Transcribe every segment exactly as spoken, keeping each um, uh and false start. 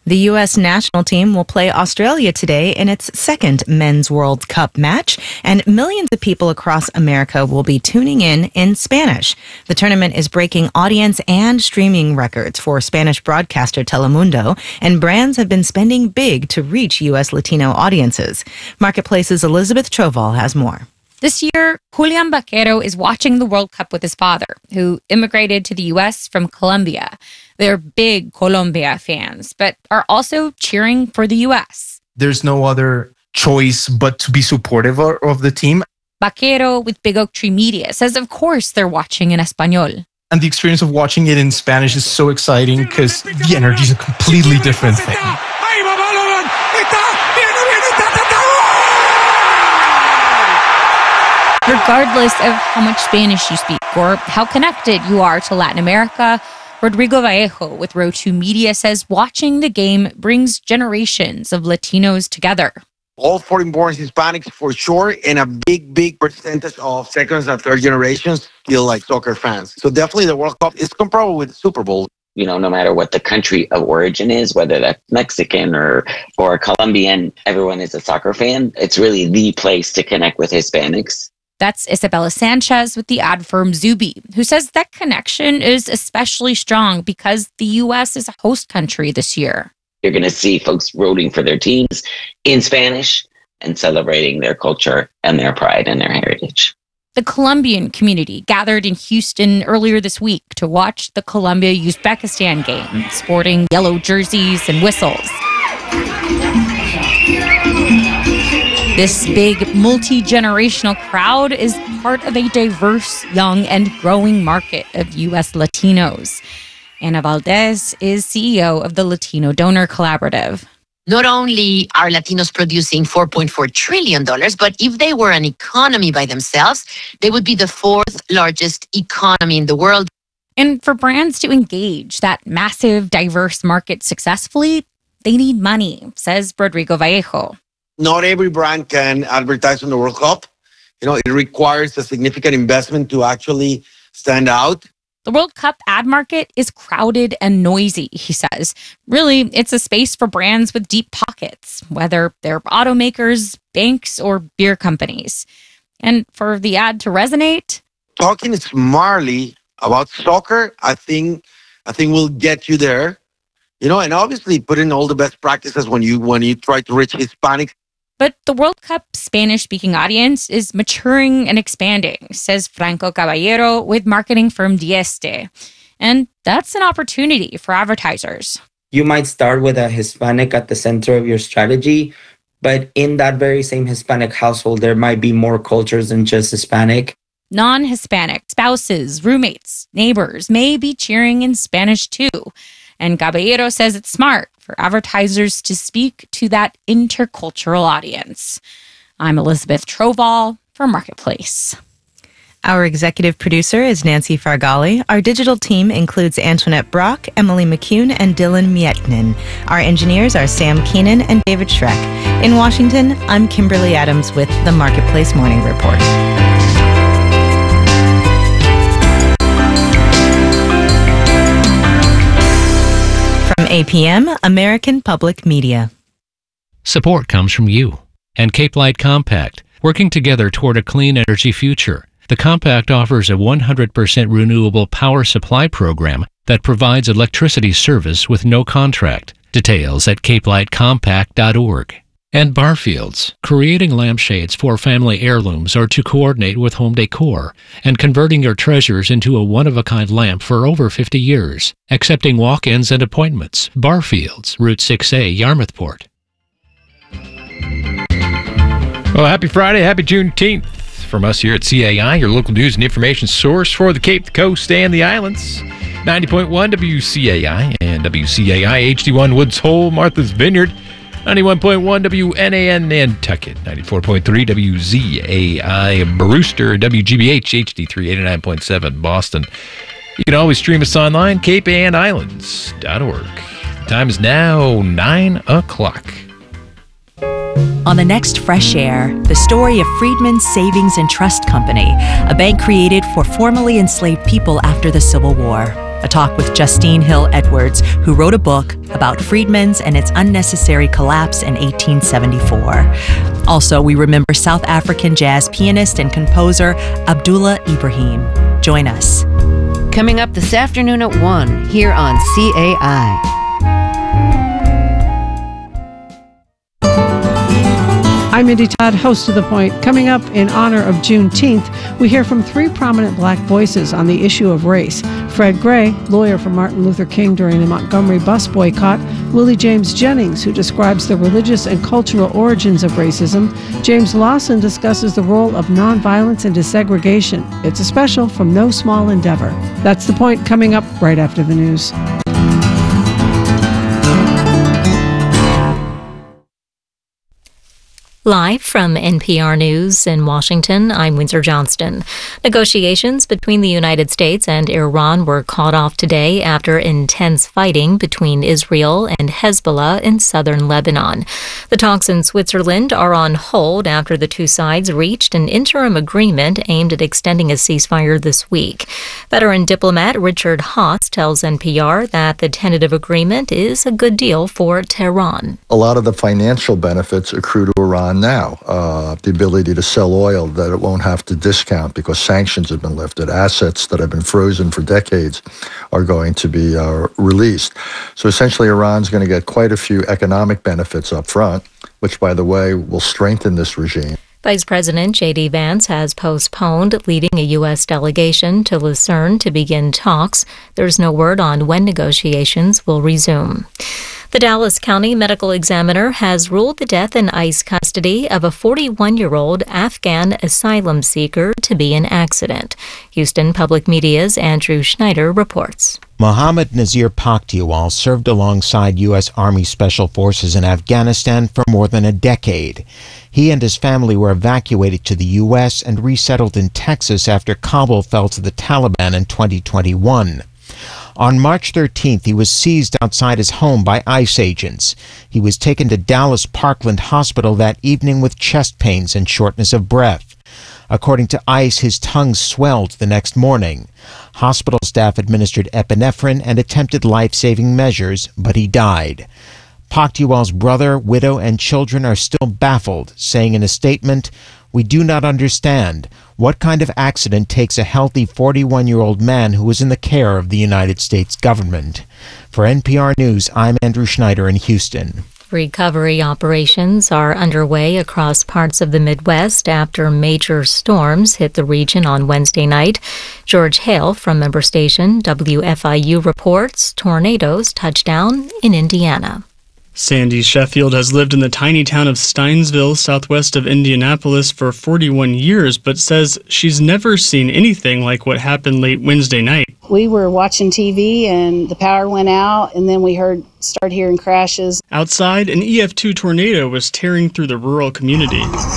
The U S national team will play Australia today in its second Men's World Cup match, and millions of people across America will be tuning in in Spanish. The tournament is breaking audience and streaming records for Spanish broadcaster Telemundo, and brands have been spending big to reach U S Latino audiences. Marketplace's Elizabeth Troval has more. This year, Julian Vaquero is watching the World Cup with his father, who immigrated to the U S from Colombia. They're big Colombia fans, but are also cheering for the U S. There's no other choice but to be supportive of the team. Vaquero with Big Oak Tree Media says, of course, they're watching in Español. And the experience of watching it in Spanish is so exciting because the energy is a completely different thing. Regardless of how much Spanish you speak or how connected you are to Latin America, Rodrigo Vallejo with Row two Media says watching the game brings generations of Latinos together. All foreign-born Hispanics for sure, and a big, big percentage of second and third generations still like soccer fans. So definitely the World Cup is comparable with the Super Bowl. You know, no matter what the country of origin is, whether that's Mexican or, or Colombian, everyone is a soccer fan. It's really the place to connect with Hispanics. That's Isabella Sanchez with the ad firm Zuby, who says that connection is especially strong because the U S is a host country this year. You're going to see folks rooting for their teams in Spanish and celebrating their culture and their pride and their heritage. The Colombian community gathered in Houston earlier this week to watch the Colombia-Uzbekistan game, sporting yellow jerseys and whistles. This big multi-generational crowd is part of a diverse, young, and growing market of U S Latinos. Ana Valdez is C E O of the Latino Donor Collaborative. Not only are Latinos producing four point four trillion dollars, but if they were an economy by themselves, they would be the fourth largest economy in the world. And for brands to engage that massive, diverse market successfully, they need money, says Rodrigo Vallejo. Not every brand can advertise on the World Cup. You know, it requires a significant investment to actually stand out. The World Cup ad market is crowded and noisy, he says. Really, it's a space for brands with deep pockets, whether they're automakers, banks, or beer companies. And for the ad to resonate, talking smartly about soccer, I think, I think will get you there. You know, and obviously put in all the best practices when you when you try to reach Hispanics. But the World Cup Spanish-speaking audience is maturing and expanding, says Franco Caballero with marketing firm Dieste. And that's an opportunity for advertisers. You might start with a Hispanic at the center of your strategy, but in that very same Hispanic household, there might be more cultures than just Hispanic. Non-Hispanic spouses, roommates, neighbors may be cheering in Spanish too. And Caballero says it's smart for advertisers to speak to that intercultural audience. I'm Elizabeth Troval for Marketplace. Our executive producer is Nancy Fargali. Our digital team includes Antoinette Brock, Emily McCune, and Dylan Mietnin. Our engineers are Sam Keenan and David Schreck. In Washington, I'm Kimberly Adams with the Marketplace Morning Report. From A P M, American Public Media. Support comes from you and Cape Light Compact, working together toward a clean energy future. The Compact offers a one hundred percent renewable power supply program that provides electricity service with no contract. Details at cape light compact dot org. And Barfields, creating lampshades for family heirlooms or to coordinate with home decor, and converting your treasures into a one-of-a-kind lamp for over fifty years, accepting walk-ins and appointments. Barfields, Route six A, Yarmouthport. Well, happy Friday, happy Juneteenth from us here at C A I, your local news and information source for the Cape, the Coast, and the islands. ninety point one W C A I and W C A I H D one Woods Hole, Martha's Vineyard. ninety-one point one W N A N Nantucket, ninety-four point three W Z A I Brewster, W G B H H D three eighty-nine point seven Boston. You can always stream us online, cape and islands dot org. The time is now nine o'clock. On the next Fresh Air, the story of Freedmen's Savings and Trust Company, a bank created for formerly enslaved people after the Civil War. A talk with Justine Hill Edwards, who wrote a book about Friedman's and its unnecessary collapse in eighteen seventy-four. Also, we remember South African jazz pianist and composer Abdullah Ibrahim. Join us. Coming up this afternoon at one here on C A I. I'm Mindy Todd, host of The Point. Coming up in honor of Juneteenth, we hear from three prominent black voices on the issue of race. Fred Gray, lawyer for Martin Luther King during the Montgomery bus boycott. Willie James Jennings, who describes the religious and cultural origins of racism. James Lawson discusses the role of nonviolence and desegregation. It's a special from No Small Endeavor. That's The Point, coming up right after the news. Live from N P R News in Washington, I'm Windsor Johnston. Negotiations between the United States and Iran were called off today after intense fighting between Israel and Hezbollah in southern Lebanon. The talks in Switzerland are on hold after the two sides reached an interim agreement aimed at extending a ceasefire this week. Veteran diplomat Richard Haass tells N P R that the tentative agreement is a good deal for Tehran. A lot of the financial benefits accrue to Iran now. Uh, the ability to sell oil that it won't have to discount because sanctions have been lifted. Assets that have been frozen for decades are going to be uh, released. So essentially, Iran's going to get quite a few economic benefits up front, which, by the way, will strengthen this regime. Vice President J D Vance has postponed leading a U S delegation to Lucerne to begin talks. There's no word on when negotiations will resume. The Dallas County Medical Examiner has ruled the death in ICE custody of a forty-one-year-old Afghan asylum seeker to be an accident. Houston Public Media's Andrew Schneider reports. Mohammad Nazir Pakhtiwal served alongside U S. Army Special Forces in Afghanistan for more than a decade. He and his family were evacuated to the U S and resettled in Texas after Kabul fell to the Taliban in twenty twenty-one. On March thirteenth, he was seized outside his home by ICE agents. He was taken to Dallas Parkland Hospital that evening with chest pains and shortness of breath. According to ICE, his tongue swelled the next morning. Hospital staff administered epinephrine and attempted life-saving measures, but he died. Pakhtiwal's brother, widow, and children are still baffled, saying in a statement, "We do not understand. What kind of accident takes a healthy forty-one-year-old man who was in the care of the United States government?" For N P R News, I'm Andrew Schneider in Houston. Recovery operations are underway across parts of the Midwest after major storms hit the region on Wednesday night. George Hale from member station W F I U reports tornadoes touched down in Indiana. Sandy Sheffield has lived in the tiny town of Steinsville, southwest of Indianapolis, for forty-one years, but says she's never seen anything like what happened late Wednesday night. We were watching T V and the power went out, and then we heard start hearing crashes. Outside, an E F two tornado was tearing through the rural community.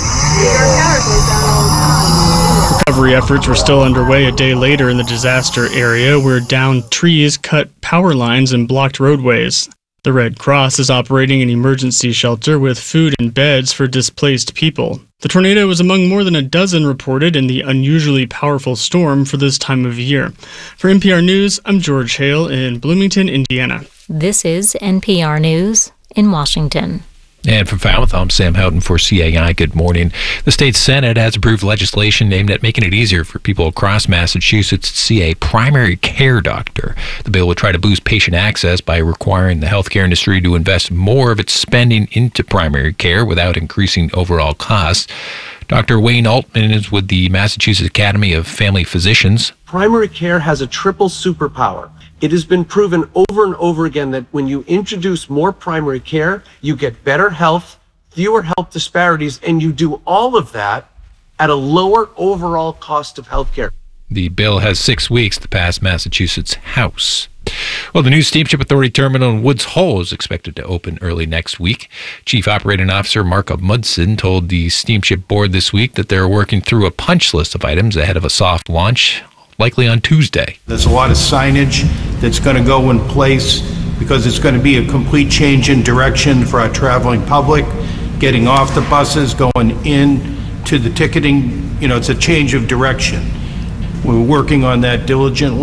Recovery efforts were still underway a day later in the disaster area, where downed trees cut power lines and blocked roadways. The Red Cross is operating an emergency shelter with food and beds for displaced people. The tornado was among more than a dozen reported in the unusually powerful storm for this time of year. For N P R News, I'm George Hale in Bloomington, Indiana. This is N P R News in Washington. And from Falmouth, I'm Sam Houghton for C A I. Good morning. The state Senate has approved legislation aimed at making it easier for people across Massachusetts to see a primary care doctor. The bill would try to boost patient access by requiring the healthcare industry to invest more of its spending into primary care without increasing overall costs. Doctor Wayne Altman is with the Massachusetts Academy of Family Physicians. Primary care has a triple superpower. It has been proven over and over again that when you introduce more primary care, you get better health, fewer health disparities, and you do all of that at a lower overall cost of healthcare. The bill has six weeks to pass Massachusetts House. Well, the new Steamship Authority terminal in Woods Hole is expected to open early next week. Chief Operating Officer Mark Amundsen told the Steamship Board this week that they're working through a punch list of items ahead of a soft launch, likely on Tuesday. There's a lot of signage that's going to go in place because it's going to be a complete change in direction for our traveling public, getting off the buses, going in to the ticketing. You know, it's a change of direction. We're working on that diligently.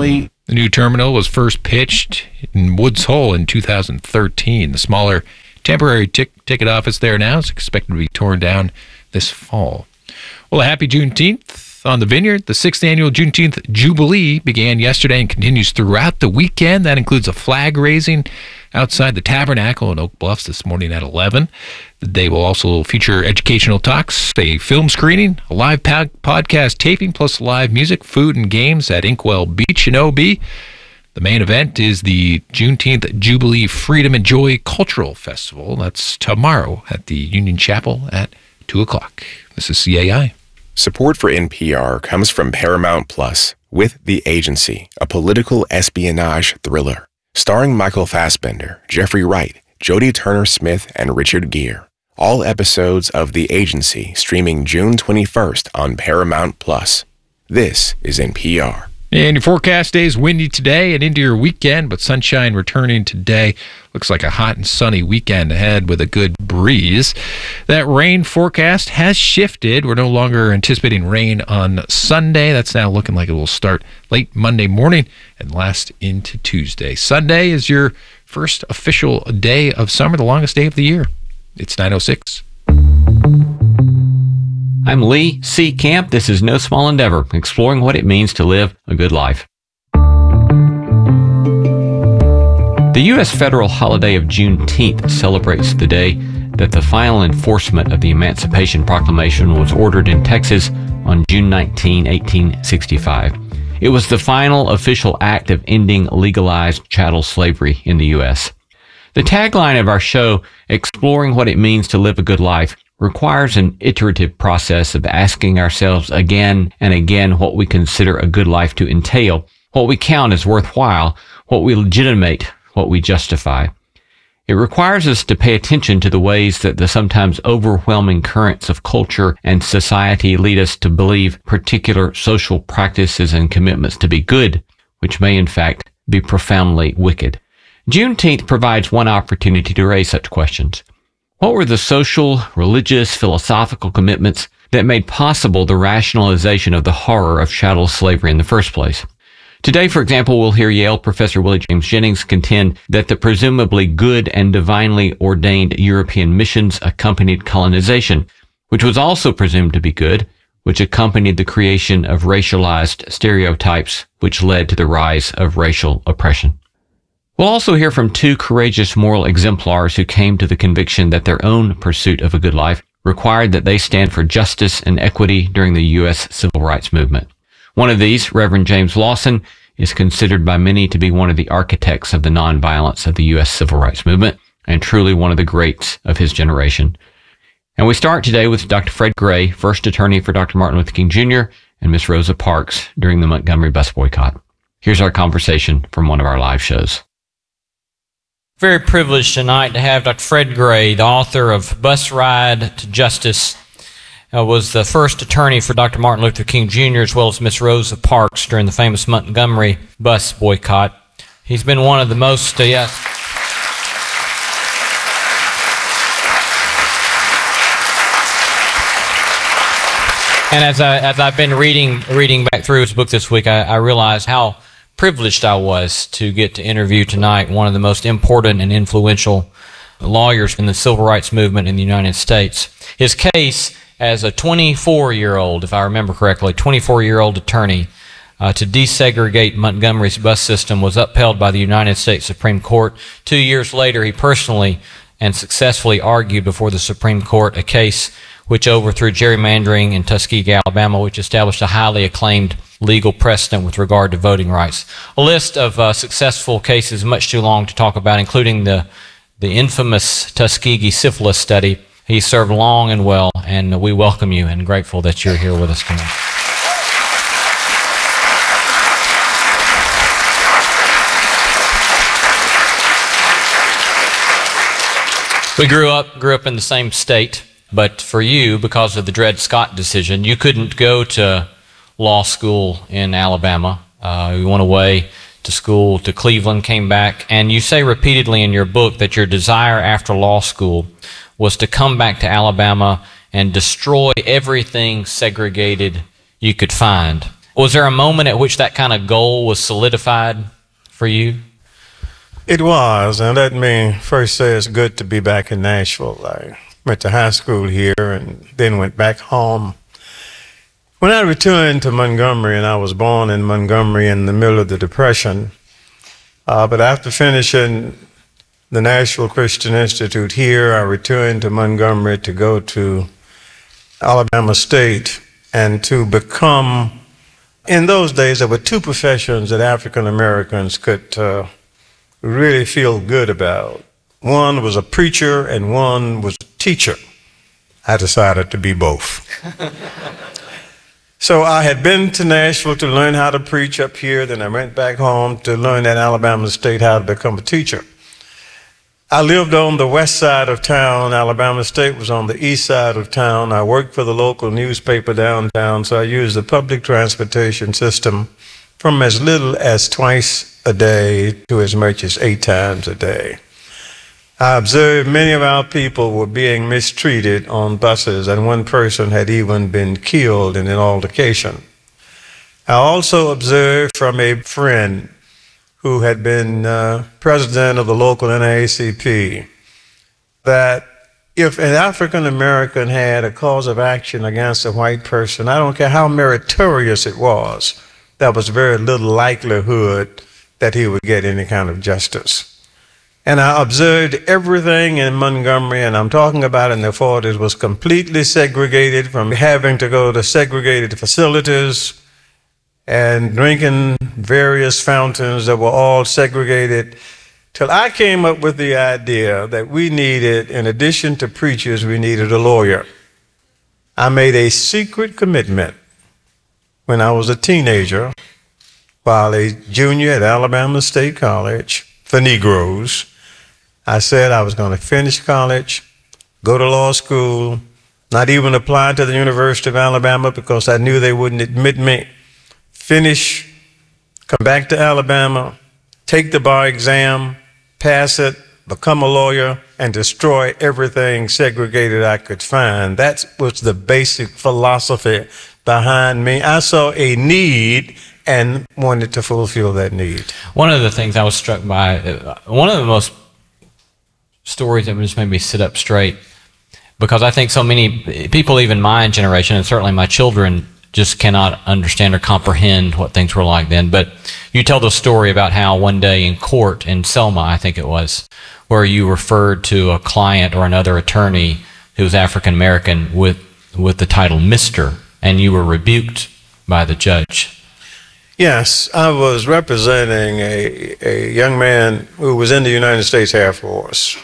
The new terminal was first pitched in Woods Hole in two thousand thirteen. The smaller temporary tic- ticket office there now is expected to be torn down this fall. Well, a happy Juneteenth on the Vineyard. The sixth annual Juneteenth Jubilee began yesterday and continues throughout the weekend. That includes a flag raising outside the Tabernacle in Oak Bluffs this morning at eleven. The day will also feature educational talks, a film screening, a live po- podcast taping, plus live music, food, and games at Inkwell Beach in O B. The main event is the Juneteenth Jubilee Freedom and Joy Cultural Festival. That's tomorrow at the Union Chapel at two o'clock. This is C A I. Support for N P R comes from Paramount Plus with The Agency, a political espionage thriller. Starring Michael Fassbender, Jeffrey Wright, Jodie Turner-Smith, and Richard Gere. All episodes of The Agency streaming June twenty-first on Paramount Plus. This is N P R. And your forecast stays windy today and into your weekend, but sunshine returning today. Looks like a hot and sunny weekend ahead with a good breeze. That rain forecast has shifted. We're no longer anticipating rain on Sunday. That's now looking like it will start late Monday morning and last into Tuesday. Sunday is your first official day of summer, the longest day of the year. It's nine oh six. I'm Lee C. Camp. This is No Small Endeavor, exploring what it means to live a good life. The U S federal holiday of Juneteenth celebrates the day that the final enforcement of the Emancipation Proclamation was ordered in Texas on June nineteenth, eighteen sixty-five. It was the final official act of ending legalized chattel slavery in the U S. The tagline of our show, Exploring What It Means to Live a Good Life, requires an iterative process of asking ourselves again and again what we consider a good life to entail, what we count as worthwhile, what we legitimate, what we justify. It requires us to pay attention to the ways that the sometimes overwhelming currents of culture and society lead us to believe particular social practices and commitments to be good, which may in fact be profoundly wicked. Juneteenth provides one opportunity to raise such questions. What were the social, religious, philosophical commitments that made possible the rationalization of the horror of chattel slavery in the first place? Today, for example, we'll hear Yale professor Willie James Jennings contend that the presumably good and divinely ordained European missions accompanied colonization, which was also presumed to be good, which accompanied the creation of racialized stereotypes, which led to the rise of racial oppression. We'll also hear from two courageous moral exemplars who came to the conviction that their own pursuit of a good life required that they stand for justice and equity during the U S civil rights movement. One of these, Reverend James Lawson, is considered by many to be one of the architects of the nonviolence of the U S civil rights movement and truly one of the greats of his generation. And we start today with Doctor Fred Gray, first attorney for Doctor Martin Luther King Junior and Miss Rosa Parks during the Montgomery bus boycott. Here's our conversation from one of our live shows. Very privileged tonight to have Doctor Fred Gray, the author of Bus Ride to Justice, uh, was the first attorney for Doctor Martin Luther King Junior as well as Miss Rosa Parks during the famous Montgomery bus boycott. He's been one of the most, uh, yes. And as, I, as I've been reading reading back through his book this week, I, I realized how privileged I was to get to interview tonight one of the most important and influential lawyers in the civil rights movement in the United States. His case as a twenty-four-year-old, if I remember correctly, twenty-four-year-old attorney uh, to desegregate Montgomery's bus system was upheld by the United States Supreme Court. Two years later, he personally and successfully argued before the Supreme Court a case which overthrew gerrymandering in Tuskegee, Alabama, which established a highly acclaimed legal precedent with regard to voting rights. A list of uh, successful cases much too long to talk about, including the, the infamous Tuskegee syphilis study. He served long and well, and we welcome you and grateful that you're here with us tonight. We grew up, grew up in the same state. But for you, because of the Dred Scott decision, you couldn't go to law school in Alabama. Uh, you went away to school to Cleveland, came back, and you say repeatedly in your book that your desire after law school was to come back to Alabama and destroy everything segregated you could find. Was there a moment at which that kind of goal was solidified for you? It was, and let me first say it's good to be back in Nashville. I went to high school here and then went back home. When I returned to Montgomery, and I was born in Montgomery in the middle of the Depression, uh, but after finishing the Nashville Christian Institute here, I returned to Montgomery to go to Alabama State and to become, in those days, there were two professions that African Americans could uh, really feel good about. One was a preacher and one was a teacher. I decided to be both. So I had been to Nashville to learn how to preach up here, then I went back home to learn at Alabama State how to become a teacher. I lived on the west side of town. Alabama State was on the east side of town. I worked for the local newspaper downtown, so I used the public transportation system from as little as twice a day to as much as eight times a day. I observed many of our people were being mistreated on buses, and one person had even been killed in an altercation. I also observed from a friend who had been uh, president of the local N double A C P that if an African American had a cause of action against a white person, I don't care how meritorious it was, there was very little likelihood that he would get any kind of justice. And I observed everything in Montgomery, and I'm talking about in the forties, was completely segregated, from having to go to segregated facilities and drinking various fountains that were all segregated, till I came up with the idea that we needed, in addition to preachers, we needed a lawyer. I made a secret commitment when I was a teenager, while a junior at Alabama State College for Negroes. I said I was going to finish college, go to law school, not even apply to the University of Alabama because I knew they wouldn't admit me. Finish, come back to Alabama, take the bar exam, pass it, become a lawyer, and destroy everything segregated I could find. That was the basic philosophy behind me. I saw a need and wanted to fulfill that need. One of the things I was struck by, uh, one of the most stories that just made me sit up straight, because I think so many people, even my generation, and certainly my children, just cannot understand or comprehend what things were like then. But you tell the story about how one day in court in Selma, I think it was, where you referred to a client or another attorney who was African American with with the title Mister, and you were rebuked by the judge. Yes, I was representing a, a young man who was in the United States Air Force.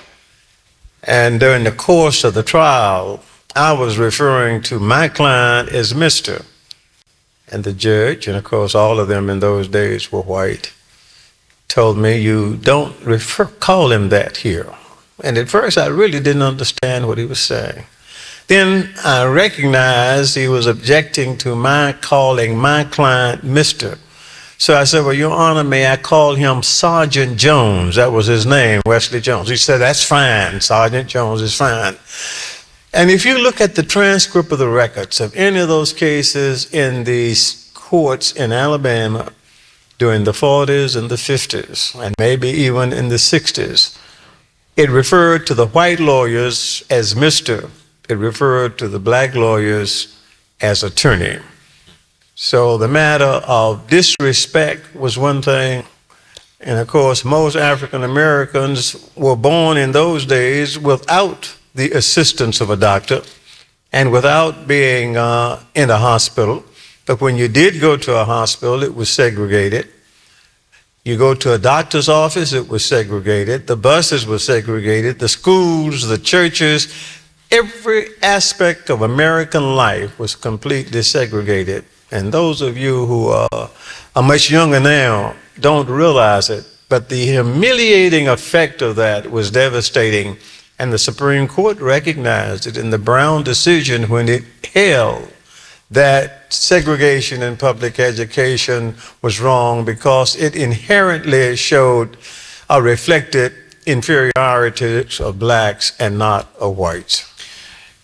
And during the course of the trial, I was referring to my client as Mister And the judge, and of course all of them in those days were white, told me, you don't refer, call him that here. And at first I really didn't understand what he was saying. Then I recognized he was objecting to my calling my client Mister So I said, well, Your Honor, may I call him Sergeant Jones? That was his name, Wesley Jones. He said, that's fine. Sergeant Jones is fine. And if you look at the transcript of the records of any of those cases in these courts in Alabama during the forties and the fifties, and maybe even in the sixties, it referred to the white lawyers as Mister It referred to the black lawyers as attorney. So the matter of disrespect was one thing. And of course, most African Americans were born in those days without the assistance of a doctor and without being uh, in a hospital. But when you did go to a hospital, it was segregated. You go to a doctor's office, it was segregated. The buses were segregated. The schools, the churches, every aspect of American life was completely segregated. And those of you who are, are much younger now don't realize it, but the humiliating effect of that was devastating. And the Supreme Court recognized it in the Brown decision when it held that segregation in public education was wrong because it inherently showed or reflected inferiority of blacks and not of whites.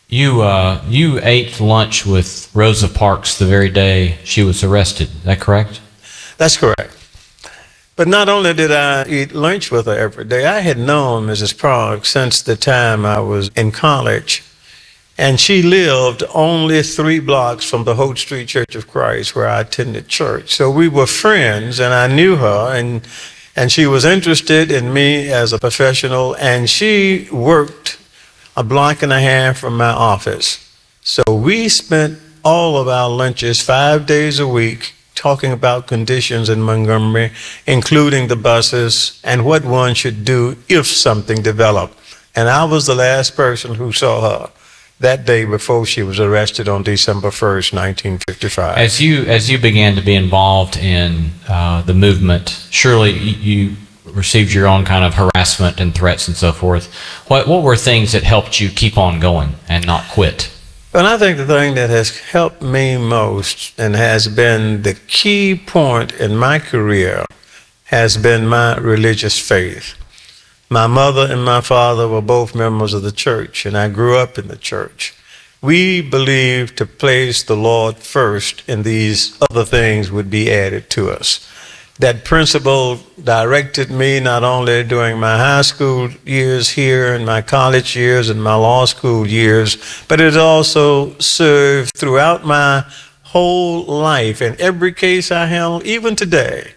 You uh, you ate lunch with Rosa Parks the very day she was arrested. Is that correct? That's correct. But not only did I eat lunch with her every day, I had known Missus Parks since the time I was in college. And she lived only three blocks from the Holt Street Church of Christ, where I attended church. So we were friends, and I knew her, and and she was interested in me as a professional, and she worked a block and a half from my office. So we spent all of our lunches five days a week talking about conditions in Montgomery, including the buses and what one should do if something developed. And I was the last person who saw her that day before she was arrested on December first, nineteen fifty-five. As you as you began to be involved in uh, the movement, surely you received your own kind of harassment and threats and so forth. What what were things that helped you keep on going and not quit? And I think the thing that has helped me most and has been the key point in my career has been my religious faith. My mother and my father were both members of the church, and I grew up in the church. We believed to place the Lord first, and these other things would be added to us. That principle directed me not only during my high school years here and my college years and my law school years, but it also served throughout my whole life. In every case I handle, even today,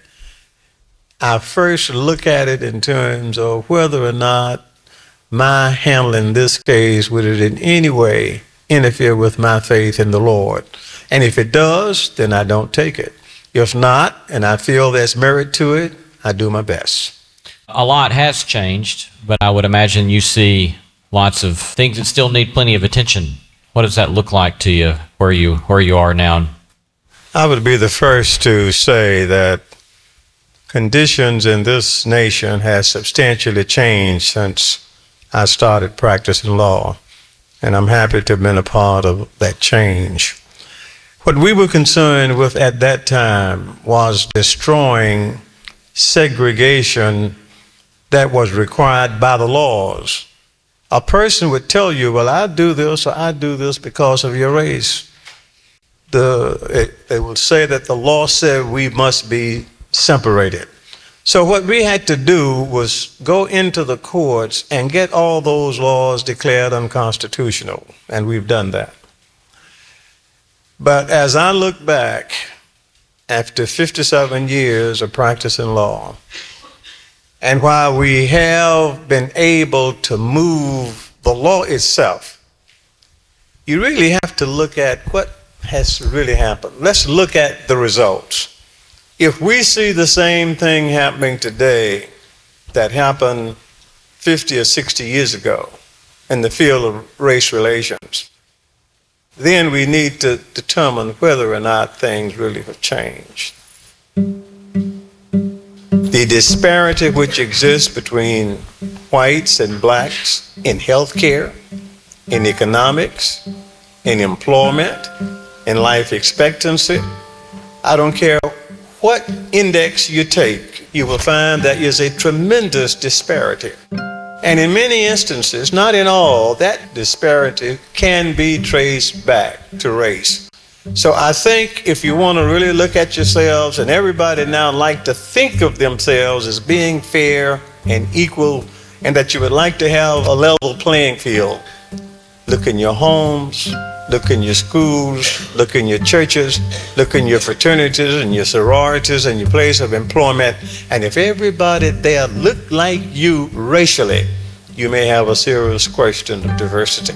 I first look at it in terms of whether or not my handling this case would it in any way interfere with my faith in the Lord. And if it does, then I don't take it. If not, and I feel there's merit to it, I do my best. A lot has changed, but I would imagine you see lots of things that still need plenty of attention. What does that look like to you, where you where you are now? I would be the first to say that conditions in this nation has substantially changed since I started practicing law, and I'm happy to have been a part of that change. What we were concerned with at that time was destroying segregation that was required by the laws. A person would tell you, well, I do this or I do this because of your race. The, it, they would say that the law said we must be separated. So what we had to do was go into the courts and get all those laws declared unconstitutional, and we've done that. But as I look back, after fifty-seven years of practicing law, and while we have been able to move the law itself, you really have to look at what has really happened. Let's look at the results. If we see the same thing happening today that happened fifty or sixty years ago in the field of race relations, then we need to determine whether or not things really have changed. The disparity which exists between whites and blacks in healthcare, in economics, in employment, in life expectancy, I don't care what index you take, you will find there is a tremendous disparity. And in many instances, not in all, that disparity can be traced back to race. So I think if you want to really look at yourselves, and everybody now like to think of themselves as being fair and equal, and that you would like to have a level playing field, look in your homes, look in your schools, look in your churches, look in your fraternities and your sororities and your place of employment. And if everybody there looked like you racially, you may have a serious question of diversity.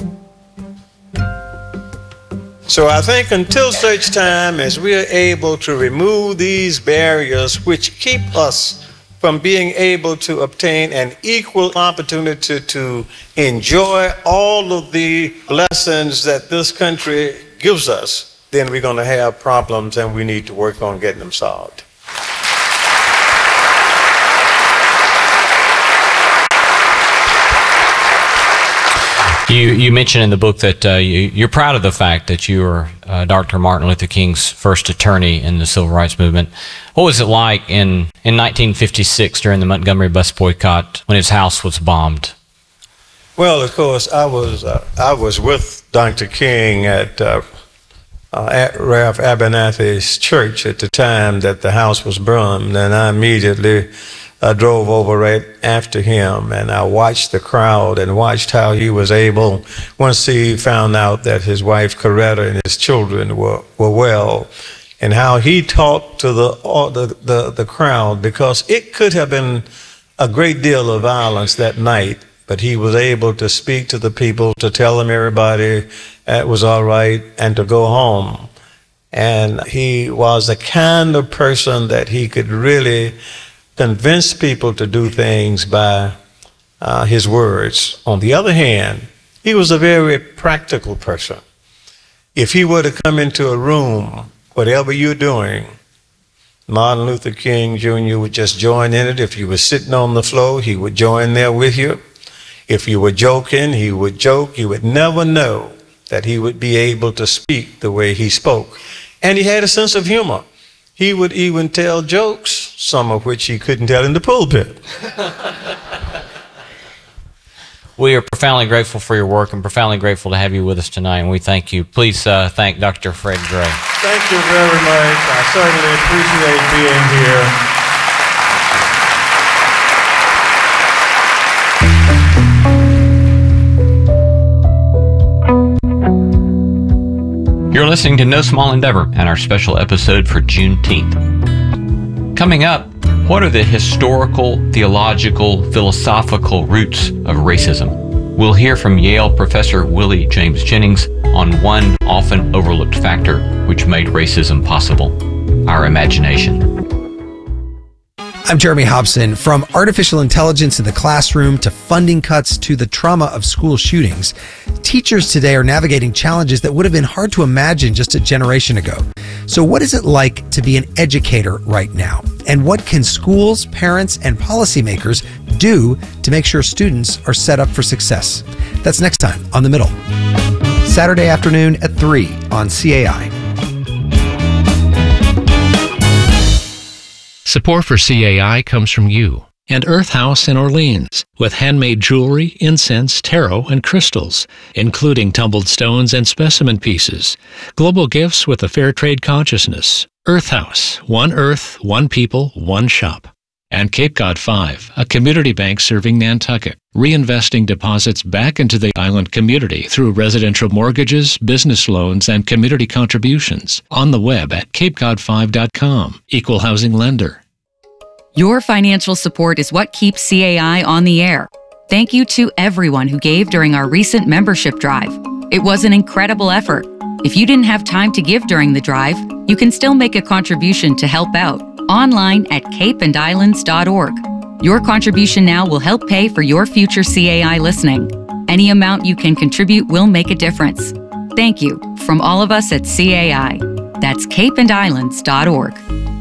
So I think until such time as we are able to remove these barriers which keep us from being able to obtain an equal opportunity to enjoy all of the blessings that this country gives us, then we're going to have problems, and we need to work on getting them solved. You you mentioned in the book that uh, you, you're proud of the fact that you were uh, Doctor Martin Luther King's first attorney in the civil rights movement. What was it like in, in nineteen fifty-six during the Montgomery bus boycott when his house was bombed? Well, of course, I was uh, I was with Doctor King at, uh, uh, at Ralph Abernathy's church at the time that the house was burned, and I immediately uh, drove over right after him, and I watched the crowd and watched how he was able, once he found out that his wife Coretta and his children were, were well, and how he talked to the, uh, the the the crowd, because it could have been a great deal of violence that night. But he was able to speak to the people, to tell them everybody it was all right, and to go home. And he was the kind of person that he could really convince people to do things by uh, his words. On the other hand, he was a very practical person. If he were to come into a room, whatever you're doing, Martin Luther King Junior would just join in it. If you were sitting on the floor, he would join there with you. If you were joking, he would joke. You would never know that he would be able to speak the way he spoke. And he had a sense of humor. He would even tell jokes, some of which he couldn't tell in the pulpit. We are profoundly grateful for your work and profoundly grateful to have you with us tonight, and we thank you. Please uh, thank Doctor Fred Gray. Thank you very much. I certainly appreciate being here. You're listening to No Small Endeavor and our special episode for Juneteenth. Coming up, what are the historical, theological, philosophical roots of racism? We'll hear from Yale professor Willie James Jennings on one often overlooked factor which made racism possible: our imagination. I'm Jeremy Hobson. From artificial intelligence in the classroom to funding cuts to the trauma of school shootings, teachers today are navigating challenges that would have been hard to imagine just a generation ago. So what is it like to be an educator right now? And what can schools, parents, and policymakers do to make sure students are set up for success? That's next time on The Middle. Saturday afternoon at three on C A I. Support for C A I comes from you and Earth House in Orleans, with handmade jewelry, incense, tarot, and crystals, including tumbled stones and specimen pieces. Global gifts with a fair trade consciousness. Earth House, one Earth, one people, one shop. And Cape Cod five, a community bank serving Nantucket, reinvesting deposits back into the island community through residential mortgages, business loans, and community contributions. On the web at cape cod five dot com. Equal housing lender. Your financial support is what keeps C A I on the air. Thank you to everyone who gave during our recent membership drive. It was an incredible effort. If you didn't have time to give during the drive, you can still make a contribution to help out online at cape and islands dot org. Your contribution now will help pay for your future C A I listening. Any amount you can contribute will make a difference. Thank you from all of us at C A I. That's cape and islands dot org.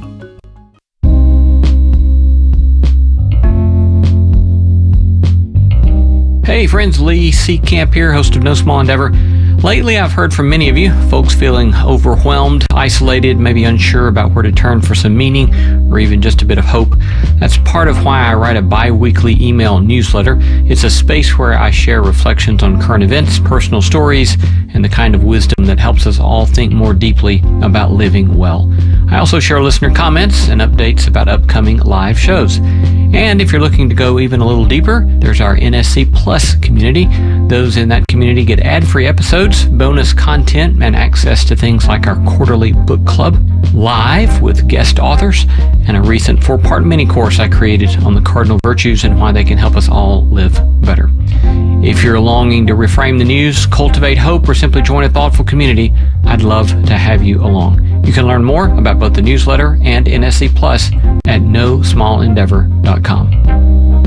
Hey friends, Lee Seacamp here, host of No Small Endeavor. Lately, I've heard from many of you, folks feeling overwhelmed, isolated, maybe unsure about where to turn for some meaning or even just a bit of hope. That's part of why I write a bi-weekly email newsletter. It's a space where I share reflections on current events, personal stories, and the kind of wisdom that helps us all think more deeply about living well. I also share listener comments and updates about upcoming live shows. And if you're looking to go even a little deeper, there's our N S C Plus community. Those in that community get ad-free episodes, bonus content, and access to things like our quarterly book club, live with guest authors, and a recent four-part mini-course I created on the cardinal virtues and why they can help us all live better. If you're longing to reframe the news, cultivate hope, or simply join a thoughtful community, I'd love to have you along. You can learn more about both the newsletter and N S C Plus at no small endeavor dot com.